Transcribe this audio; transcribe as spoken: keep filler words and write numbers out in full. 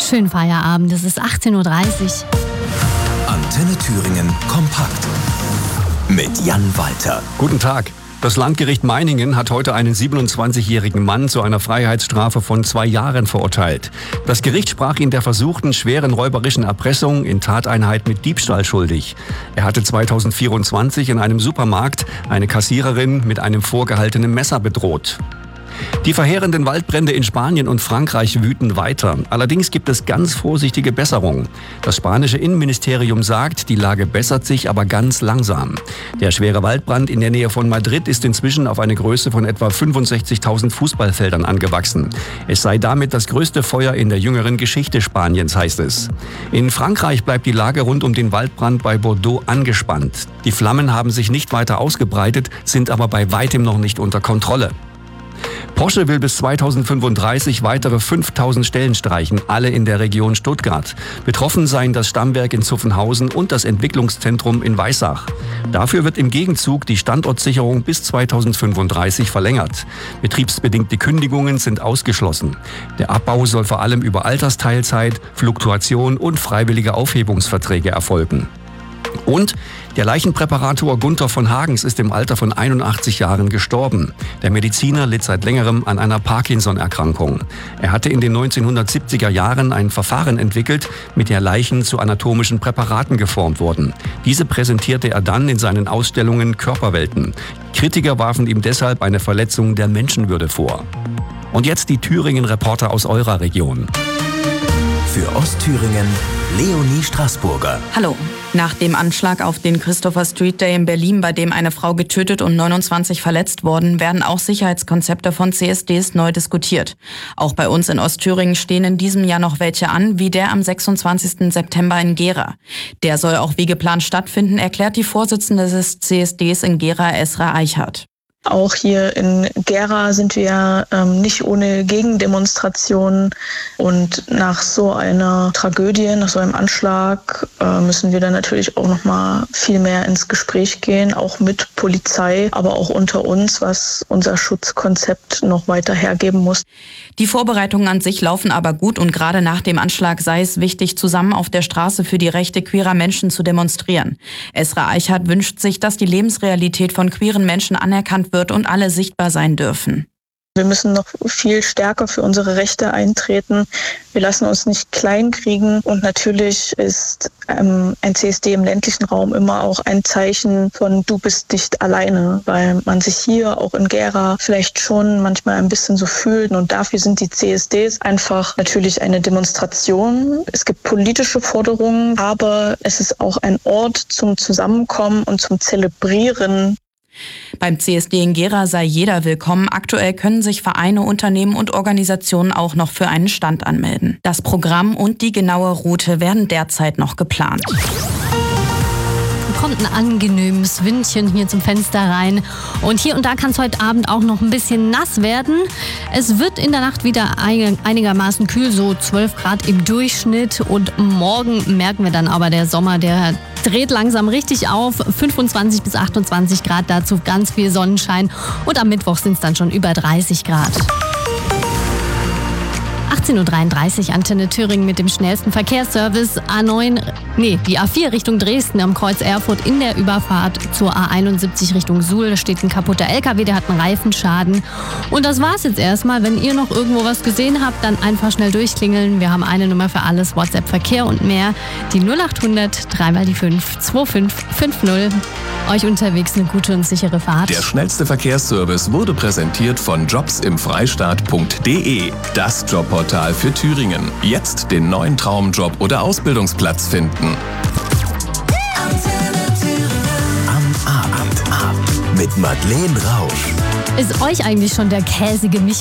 Schönen Feierabend, es ist achtzehn Uhr dreißig. Antenne Thüringen kompakt mit Jan Walter. Guten Tag. Das Landgericht Meiningen hat heute einen siebenundzwanzigjährigen Mann zu einer Freiheitsstrafe von zwei Jahren verurteilt. Das Gericht sprach ihn der versuchten schweren räuberischen Erpressung in Tateinheit mit Diebstahl schuldig. Er hatte zweitausendvierundzwanzig in einem Supermarkt eine Kassiererin mit einem vorgehaltenen Messer bedroht. Die verheerenden Waldbrände in Spanien und Frankreich wüten weiter. Allerdings gibt es ganz vorsichtige Besserungen. Das spanische Innenministerium sagt, die Lage bessert sich, aber ganz langsam. Der schwere Waldbrand in der Nähe von Madrid ist inzwischen auf eine Größe von etwa fünfundsechzigtausend Fußballfeldern angewachsen. Es sei damit das größte Feuer in der jüngeren Geschichte Spaniens, heißt es. In Frankreich bleibt die Lage rund um den Waldbrand bei Bordeaux angespannt. Die Flammen haben sich nicht weiter ausgebreitet, sind aber bei weitem noch nicht unter Kontrolle. Porsche will bis zweitausendfünfunddreißig weitere fünftausend Stellen streichen, alle in der Region Stuttgart. Betroffen seien das Stammwerk in Zuffenhausen und das Entwicklungszentrum in Weissach. Dafür wird im Gegenzug die Standortsicherung bis zweitausendfünfunddreißig verlängert. Betriebsbedingte Kündigungen sind ausgeschlossen. Der Abbau soll vor allem über Altersteilzeit, Fluktuation und freiwillige Aufhebungsverträge erfolgen. Und der Leichenpräparator Gunther von Hagens ist im Alter von einundachtzig Jahren gestorben. Der Mediziner litt seit längerem an einer Parkinson-Erkrankung. Er hatte in den neunzehnhundertsiebziger Jahren ein Verfahren entwickelt, mit der Leichen zu anatomischen Präparaten geformt wurden. Diese präsentierte er dann in seinen Ausstellungen Körperwelten. Kritiker warfen ihm deshalb eine Verletzung der Menschenwürde vor. Und jetzt die Thüringen-Reporter aus eurer Region. Für Ostthüringen Leonie Straßburger. Hallo. Nach dem Anschlag auf den Christopher Street Day in Berlin, bei dem eine Frau getötet und neunundzwanzig verletzt wurden, werden auch Sicherheitskonzepte von C S Ds neu diskutiert. Auch bei uns in Ostthüringen stehen in diesem Jahr noch welche an, wie der am sechsundzwanzigsten September in Gera. Der soll auch wie geplant stattfinden, erklärt die Vorsitzende des C S Ds in Gera, Esra Eichhardt. Auch hier in Gera sind wir ähm, nicht ohne Gegendemonstrationen. Und nach so einer Tragödie, nach so einem Anschlag, äh, müssen wir dann natürlich auch noch mal viel mehr ins Gespräch gehen, auch mit Polizei, aber auch unter uns, was unser Schutzkonzept noch weiter hergeben muss. Die Vorbereitungen an sich laufen aber gut und gerade nach dem Anschlag sei es wichtig, zusammen auf der Straße für die Rechte queerer Menschen zu demonstrieren. Esra Eichhardt wünscht sich, dass die Lebensrealität von queeren Menschen anerkannt wird und alle sichtbar sein dürfen. Wir müssen noch viel stärker für unsere Rechte eintreten. Wir lassen uns nicht kleinkriegen. Und natürlich ist ähm, ein C S D im ländlichen Raum immer auch ein Zeichen von du bist nicht alleine, weil man sich hier auch in Gera vielleicht schon manchmal ein bisschen so fühlt. Und dafür sind die C S Ds einfach natürlich eine Demonstration. Es gibt politische Forderungen, aber es ist auch ein Ort zum Zusammenkommen und zum Zelebrieren. Beim C S D in Gera sei jeder willkommen. Aktuell können sich Vereine, Unternehmen und Organisationen auch noch für einen Stand anmelden. Das Programm und die genaue Route werden derzeit noch geplant. Kommt ein angenehmes Windchen hier zum Fenster rein. Und hier und da kann es heute Abend auch noch ein bisschen nass werden. Es wird in der Nacht wieder einigermaßen kühl, so zwölf Grad im Durchschnitt. Und morgen merken wir dann aber, der Sommer, der dreht langsam richtig auf. fünfundzwanzig bis achtundzwanzig Grad, dazu ganz viel Sonnenschein. Und am Mittwoch sind es dann schon über dreißig Grad. achtzehn Uhr dreiunddreißig, Antenne Thüringen mit dem schnellsten Verkehrsservice. A neun, nee, die A vier Richtung Dresden am Kreuz Erfurt in der Überfahrt zur A einundsiebzig Richtung Suhl. Da steht ein kaputter L K W, der hat einen Reifenschaden. Und das war's jetzt erstmal. Wenn ihr noch irgendwo was gesehen habt, dann einfach schnell durchklingeln. Wir haben eine Nummer für alles, WhatsApp, Verkehr und mehr. Die null acht hundert, dreimal die fünf, zwei fünf fünf null. Euch unterwegs eine gute und sichere Fahrt. Der schnellste Verkehrsservice wurde präsentiert von jobs im freistaat punkt de. Das Jobportal für Thüringen. Jetzt den neuen Traumjob oder Ausbildungsplatz finden. Am Abend mit Madeleine Rausch. Ist euch eigentlich schon der käsige Michael